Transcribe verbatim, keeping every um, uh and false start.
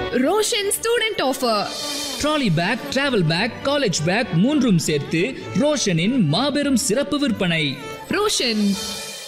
Roshan student offer. Trolley bag, travel back, college back மூன்றும் சேர்த்து ரோஷனின் மாபெரும் சிறப்பு விற்பனை. ரோஷன்.